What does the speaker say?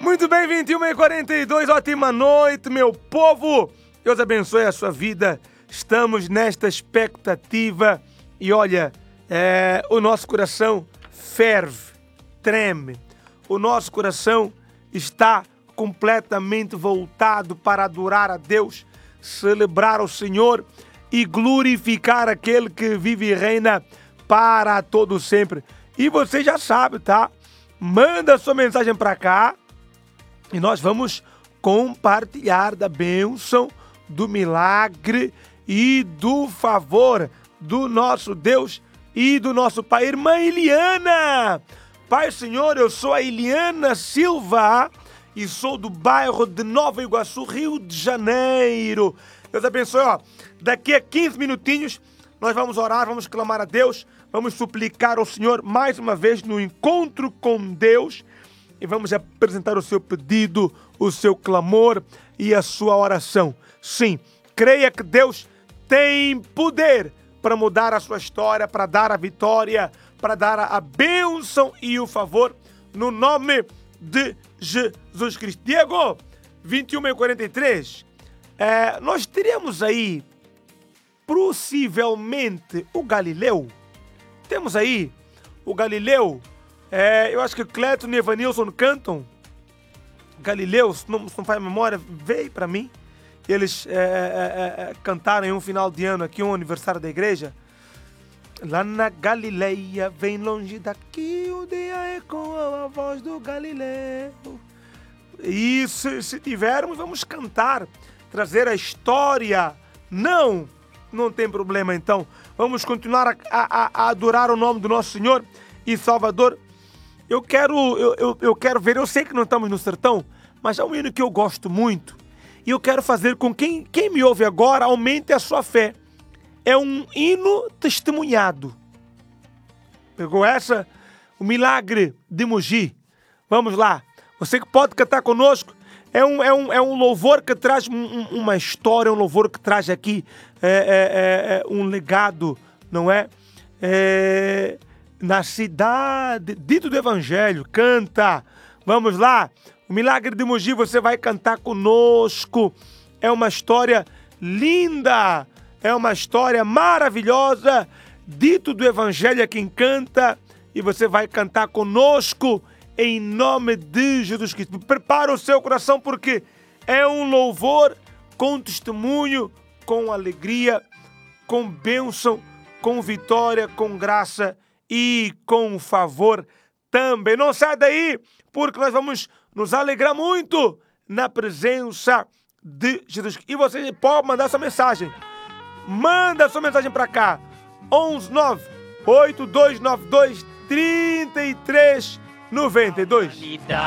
Muito bem, 21h42, ótima noite, meu povo. Deus abençoe a sua vida. Estamos nesta expectativa e olha, o nosso coração ferve, treme. O nosso coração está completamente voltado para adorar a Deus, celebrar o Senhor e glorificar aquele que vive e reina para todo sempre. E você já sabe, tá? Manda sua mensagem para cá e nós vamos compartilhar da bênção, do milagre e do favor do nosso Deus e do nosso Pai. Irmã Eliana, Pai Senhor, eu sou a Eliana Silva e sou do bairro de Nova Iguaçu, Rio de Janeiro. Deus abençoe, ó. Daqui a 15 minutinhos nós vamos orar, vamos clamar a Deus, vamos suplicar ao Senhor mais uma vez no encontro com Deus e vamos apresentar o seu pedido, o seu clamor e a sua oração. Sim, creia que Deus tem poder para mudar a sua história, para dar a vitória, para dar a bênção e o favor no nome de Jesus Cristo. Diego, 21h43, nós teríamos aí possivelmente o Galileu. Temos aí o Galileu. Eu acho que o Cleiton e Evanilson cantam Galileu, se não faz memória, veio para mim. Eles cantaram em um final de ano aqui, um aniversário da igreja. Lá na Galileia, bem longe daqui, o dia é com a voz do Galileu. E se tivermos, vamos cantar, trazer a história. Não tem problema então. Vamos continuar a adorar o nome do nosso Senhor e Salvador. Eu quero ver, eu sei que não estamos no sertão, mas é um hino que eu gosto muito. E eu quero fazer com quem me ouve agora aumente a sua fé. É um hino testemunhado. Pegou essa? O milagre de Mogi. Vamos lá. Você que pode cantar conosco. É um louvor que traz uma história, um louvor que traz aqui um legado, não é? Na cidade, dito do Evangelho, canta. Vamos lá. O milagre de Mogi, você vai cantar conosco. É uma história linda, é uma história maravilhosa. Dito do Evangelho é quem canta e você vai cantar conosco em nome de Jesus Cristo. Prepara o seu coração porque é um louvor com testemunho, com alegria, com bênção, com vitória, com graça e com favor também. Não sai daí porque nós vamos nos alegrar muito na presença de Jesus. E você pode mandar sua mensagem. Manda sua mensagem para cá. 119-8292-3392.